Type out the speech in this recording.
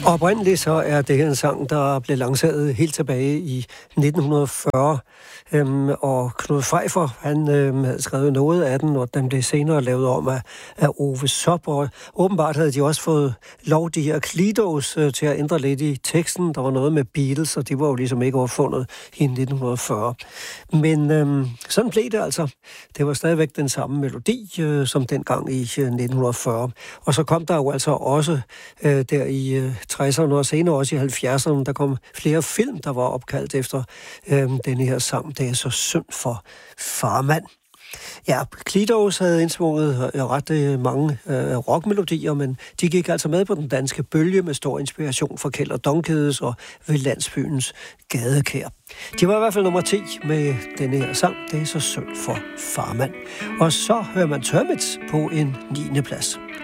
Oprindeligt så er det her en sang, der blev lanceret helt tilbage i 1940, og Knud Pfeiffer, han havde skrevet noget af den, og den blev senere lavet om af Ove Sopp, og åbenbart havde de også fået lov, de her Cledos, til at ændre lidt i teksten. Der var noget med Beatles, og det var jo ligesom ikke opfundet i 1940. Men sådan blev det altså. Det var stadigvæk den samme melodi, som dengang i 1940. Og så kom der jo altså også der i 60'erne og senere også i 70'erne, der kom flere film, der var opkaldt efter denne her sang. Det er så synd for farmand. Ja, Cledos havde indsvunget ret mange rockmelodier, men de gik altså med på den danske bølge med stor inspiration fra Kjeld og Donkedes og ved landsbyens gadekær. De var i hvert fald nummer 10 med denne her sang. Det er så synd for farmand. Og så hører man Termits på en 9. plads.